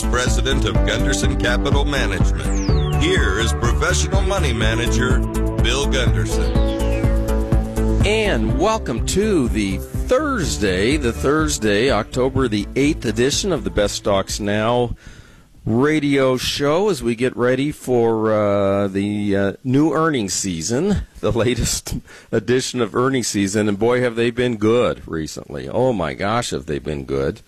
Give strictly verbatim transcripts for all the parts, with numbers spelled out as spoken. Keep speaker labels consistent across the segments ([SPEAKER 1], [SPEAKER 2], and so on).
[SPEAKER 1] President of Gunderson Capital Management. Here is professional money manager, Bill Gunderson.
[SPEAKER 2] And welcome to the Thursday, the Thursday, October the eighth edition of the Best Stocks Now radio show as we get ready for uh, the uh, new earnings season, the latest edition of earnings season. And boy, have they been good recently. Oh my gosh, have they been good.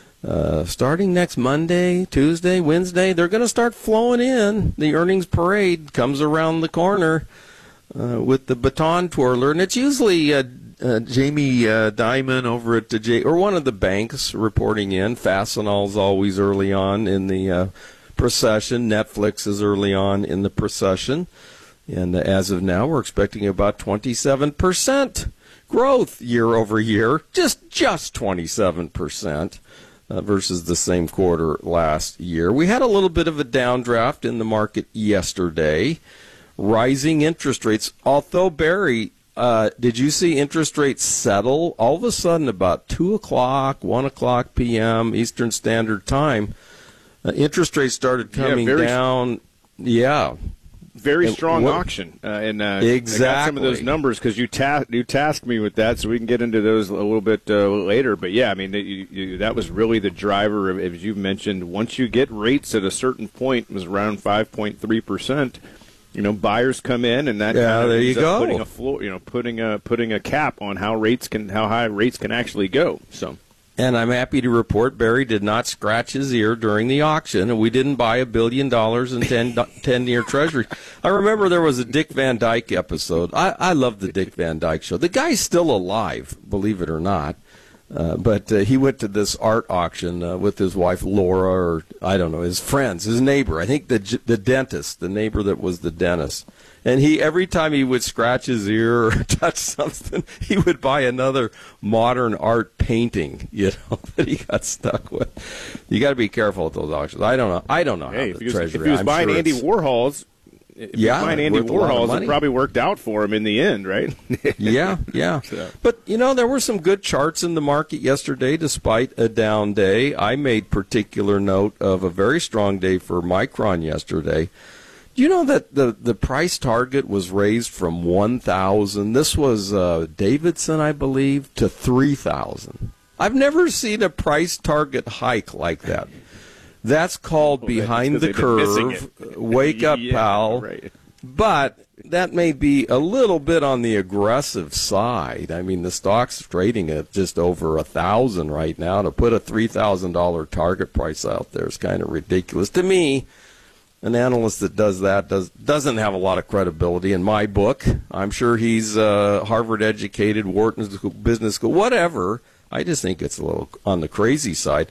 [SPEAKER 2] Uh, starting next Monday, Tuesday, Wednesday, they're going to start flowing in. The earnings parade comes around the corner uh, with the baton twirler, and it's usually uh, uh, Jamie uh, Dimon over at the J, or one of the banks reporting in. Fastenal's always early on in the uh, procession. Netflix is early on in the procession, and uh, as of now, we're expecting about twenty-seven percent growth year over year, just just twenty-seven percent. Uh, versus the same quarter last year. We had a little bit of a downdraft in the market yesterday. Rising interest rates. Although, Barry, uh, did you see interest rates settle? All of a sudden, about two o'clock, one o'clock p m. Eastern Standard Time, uh, interest rates started coming
[SPEAKER 3] yeah, very
[SPEAKER 2] down. Yeah.
[SPEAKER 3] Very strong
[SPEAKER 2] what,
[SPEAKER 3] auction, uh, and uh,
[SPEAKER 2] exactly.
[SPEAKER 3] I got some of those numbers because you ta- you tasked me with that, so we can get into those a little bit uh, later. But yeah, I mean you, you, that was really the driver, of, as you mentioned. Once you get rates at a certain point, it was around five point three percent. You know, buyers come in, and that
[SPEAKER 2] yeah,
[SPEAKER 3] kind of
[SPEAKER 2] there you
[SPEAKER 3] ends up
[SPEAKER 2] go.
[SPEAKER 3] putting a floor, you know, putting a putting a cap on how rates can how high rates can actually go. So.
[SPEAKER 2] And I'm happy to report Barry did not scratch his ear during the auction, and we didn't buy a billion dollars in ten, ten-year treasuries. I remember there was a Dick Van Dyke episode. I, I love the Dick Van Dyke show. The guy's still alive, believe it or not. Uh, but uh, he went to this art auction uh, with his wife Laura, or I don't know, his friends, his neighbor. I think the the dentist, the neighbor that was the dentist. And he, every time he would scratch his ear or touch something, he would buy another modern art painting, you know, that he got stuck with. You got to be careful with those auctions. I don't know. I don't know
[SPEAKER 3] Hey,
[SPEAKER 2] how
[SPEAKER 3] if
[SPEAKER 2] the
[SPEAKER 3] he was,
[SPEAKER 2] treasury.
[SPEAKER 3] if he was
[SPEAKER 2] I'm
[SPEAKER 3] buying
[SPEAKER 2] sure
[SPEAKER 3] Andy
[SPEAKER 2] it's-
[SPEAKER 3] Warhol's, if
[SPEAKER 2] Yeah,
[SPEAKER 3] he was buying Andy
[SPEAKER 2] worth a lot of
[SPEAKER 3] Warhol's,
[SPEAKER 2] money.
[SPEAKER 3] it probably worked out for him in the end, right?
[SPEAKER 2] yeah, yeah.
[SPEAKER 3] So.
[SPEAKER 2] But, you know, there were some good charts in the market yesterday despite a down day. I made particular note of a very strong day for Micron yesterday. Do you know that the, the price target was raised from one thousand? This was uh, Davidson, I believe, to three thousand. I've never seen a price target hike like that. That's called
[SPEAKER 3] well,
[SPEAKER 2] behind the
[SPEAKER 3] they've been missing
[SPEAKER 2] curve.
[SPEAKER 3] it.
[SPEAKER 2] Wake up,
[SPEAKER 3] Yeah,
[SPEAKER 2] pal.
[SPEAKER 3] right.
[SPEAKER 2] But that may be a little bit on the aggressive side. I mean, the stock's trading at just over a thousand right now. To put a three thousand dollars target price out there is kind of ridiculous. To me, an analyst that does that does, doesn't have a lot of credibility in my book. I'm sure he's uh, Harvard educated, Wharton School, Business School, whatever. I just think it's a little on the crazy side.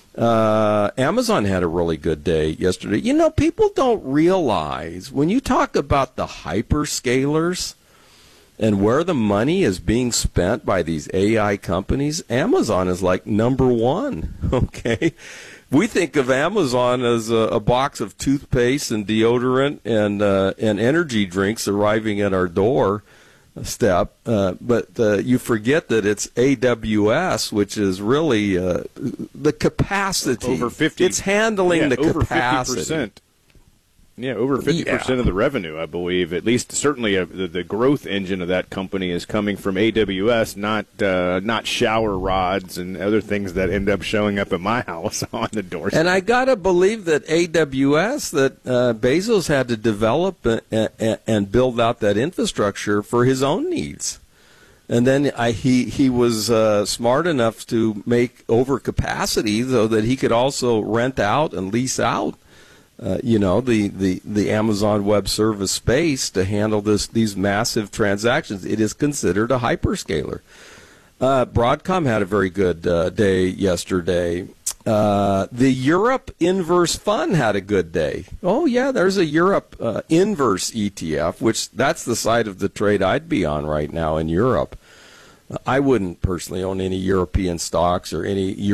[SPEAKER 2] Uh, Amazon had a really good day yesterday. You know, people don't realize when you talk about the hyperscalers and where the money is being spent by these A I companies, Amazon is like number one, okay? We think of Amazon as a, a box of toothpaste and deodorant and uh, and energy drinks arriving at our door step, uh, but uh, you forget that it's A W S, which is really uh, the capacity.
[SPEAKER 3] Over fifty.
[SPEAKER 2] It's handling
[SPEAKER 3] yeah,
[SPEAKER 2] the
[SPEAKER 3] over
[SPEAKER 2] capacity.
[SPEAKER 3] fifty percent. Yeah, over fifty percent
[SPEAKER 2] Yeah.
[SPEAKER 3] of the revenue, I believe. At least, certainly, uh, the, the growth engine of that company is coming from A W S, not uh, not shower rods and other things that end up showing up at my house on the doorstep.
[SPEAKER 2] And I gotta believe that A W S, that uh, Bezos had to develop a, a, and build out that infrastructure for his own needs. And then I, he he was uh, smart enough to make overcapacity so that he could also rent out and lease out. Uh, you know, the, the, the Amazon Web Service space to handle this these massive transactions. It is considered a hyperscaler. Uh, Broadcom had a very good uh, day yesterday. Uh, the Europe Inverse Fund had a good day. Oh, yeah, there's a Europe uh, Inverse E T F, which that's the side of the trade I'd be on right now in Europe. I wouldn't personally own any European stocks or any